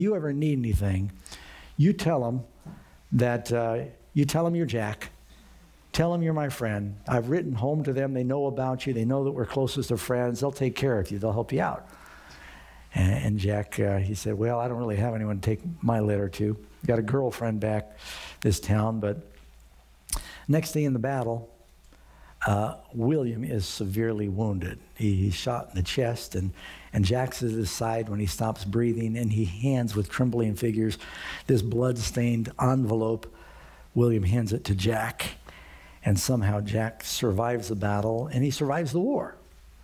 you ever need anything, you tell them that, you tell them you're Jack. Tell them you're my friend. I've written home to them. They know about you. They know that we're closest of friends. They'll take care of you. They'll help you out. And Jack, he said, well, I don't really have anyone to take my letter to. Got a girlfriend back this town, but next day in the battle, William is severely wounded. He's shot in the chest, and Jack's at his side when he stops breathing, and he hands with trembling fingers this blood-stained envelope. William hands it to Jack, and somehow Jack survives the battle, and he survives the war.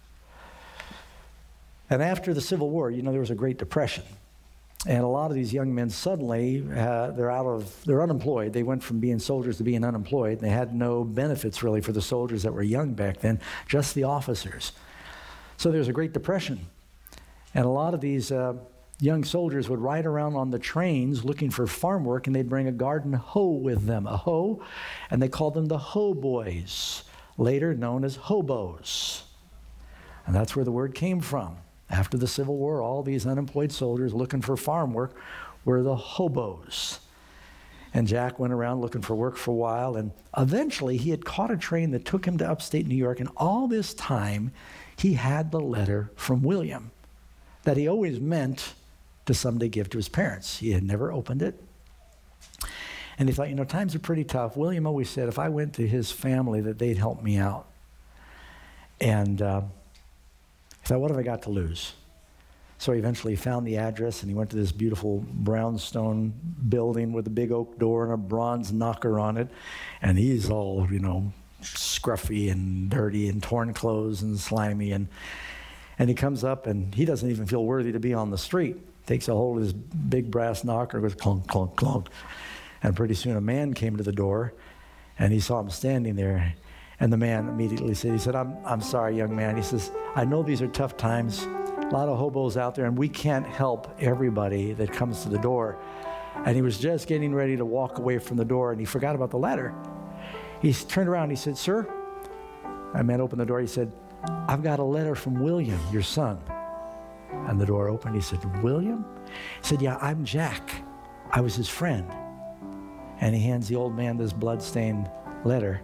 And after the Civil War, you know, there was a Great Depression. And a lot of these young men suddenly, they're unemployed. They went from being soldiers to being unemployed. They had no benefits really for the soldiers that were young back then, just the officers. So there's a Great Depression. And a lot of these young soldiers would ride around on the trains looking for farm work, and they'd bring a garden hoe with them, a hoe, and they called them the hoe boys, later known as hobos. And that's where the word came from. After the Civil War, all these unemployed soldiers looking for farm work were the hobos. And Jack went around looking for work for a while, and eventually he had caught a train that took him to upstate New York, and all this time he had the letter from William that he always meant to someday give to his parents. He had never opened it. And he thought, you know, times are pretty tough. William always said if I went to his family that they'd help me out. And he thought, what have I got to lose? So he eventually found the address, and he went to this beautiful brownstone building with a big oak door and a bronze knocker on it. And he's all, you know, scruffy and dirty and torn clothes and slimy. And he comes up, and he doesn't even feel worthy to be on the street. Takes a hold of this big brass knocker, goes clunk, clunk, clunk. And pretty soon a man came to the door, and he saw him standing there. And the man immediately said, I'm sorry, young man. He says, I know these are tough times. A lot of hobos out there, and we can't help everybody that comes to the door. And he was just getting ready to walk away from the door, and he forgot about the letter. He turned around, and he said, sir, the man opened the door. He said, I've got a letter from William, your son. And the door opened. He said, William? He said, yeah, I'm Jack. I was his friend. And he hands the old man this blood-stained letter.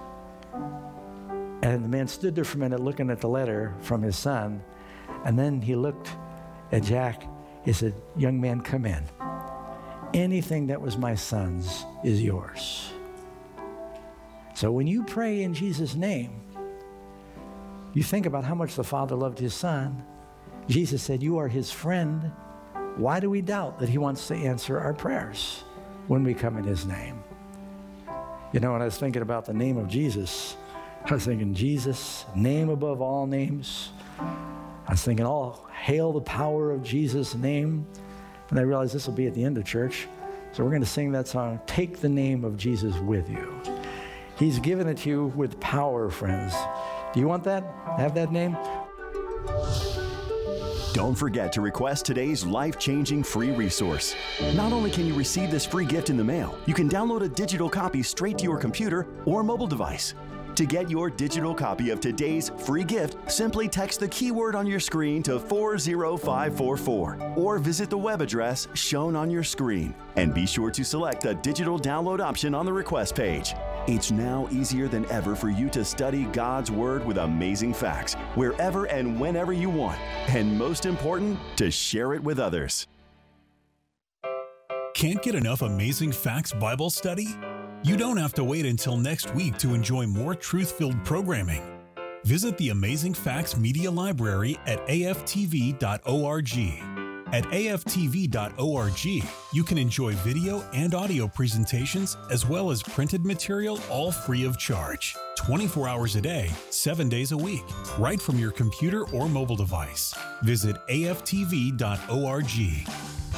And the man stood there for a minute looking at the letter from his son. And then he looked at Jack. He said, young man, come in. Anything that was my son's is yours. So when you pray in Jesus' name, you think about how much the Father loved his son. Jesus said, you are his friend. Why do we doubt that he wants to answer our prayers when we come in his name? You know, when I was thinking about the name of Jesus, I was thinking, Jesus, name above all names. I was thinking, oh, hail the power of Jesus' name. And I realized this will be at the end of church. So we're going to sing that song, Take the Name of Jesus with You. He's given it to you with power, friends. Do you want that? Have that name? Don't forget to request today's life-changing free resource. Not only can you receive this free gift in the mail, you can download a digital copy straight to your computer or mobile device. To get your digital copy of today's free gift, simply text the keyword on your screen to 40544 or visit the web address shown on your screen. And be sure to select the digital download option on the request page. It's now easier than ever for you to study God's Word with amazing facts wherever and whenever you want. And most important, to share it with others. Can't get enough Amazing Facts Bible study? You don't have to wait until next week to enjoy more truth-filled programming. Visit the Amazing Facts Media Library at aftv.org. At aftv.org, you can enjoy video and audio presentations as well as printed material, all free of charge. 24 hours a day, 7 days a week, right from your computer or mobile device. Visit aftv.org.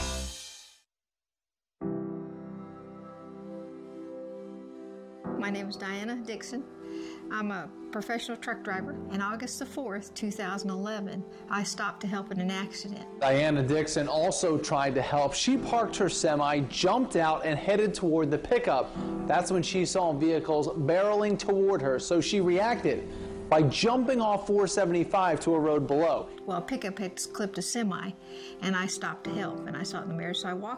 My name is Diana Dixon. I'm a professional truck driver. On August the 4th, 2011, I stopped to help in an accident. Diana Dixon also tried to help. She parked her semi, jumped out, and headed toward the pickup. That's when she saw vehicles barreling toward her, so she reacted. by jumping off 475 to a road below. Well, a pickup had clipped a semi, and I stopped to help, and I saw it in the mirror, so I walked